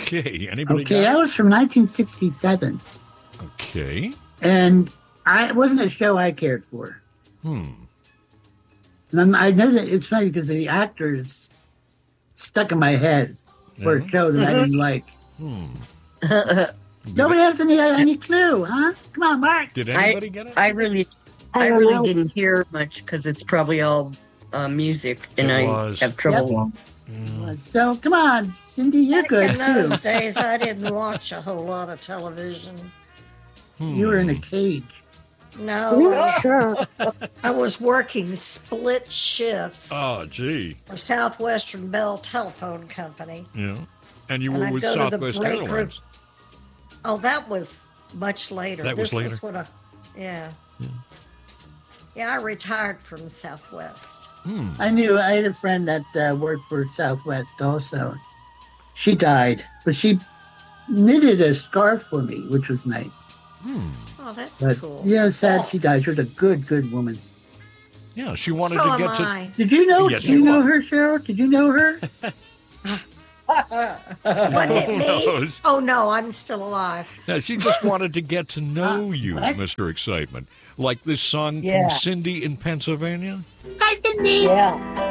Okay. Anybody Okay, that got was from 1967. it? Okay. And it wasn't a show I cared for. And I know that it's funny because the actors stuck in my head for a show that I didn't like. Nobody has any clue, huh? Come on, Mark. Did anybody get it? I really didn't hear much because it's probably all music, and I have trouble. So come on, Cindy, you're good In those too. days, I didn't watch a whole lot of television. You were in a cage. No, Sure. I was working split shifts Oh, gee. for Southwestern Bell Telephone Company. Yeah. And you And were I'd with go to the Southwest break Airlines. Oh, that was much later. That was this later? Was what yeah. Yeah, I retired from Southwest. I had a friend that worked for Southwest also. She died, but she knitted a scarf for me, which was nice. Oh, that's But cool. yeah, sad she died. She was a good woman. Yeah, she wanted So to am get to. I. Did you know? Yes, Did you you know are. her, Cheryl? Did you know her? Wasn't it me? knows? Oh, no, I'm still alive. No, she just wanted to get to know you, what? Mr. Excitement. Like this song Yeah. from Cindy in Pennsylvania. Hi, Cindy. Yeah.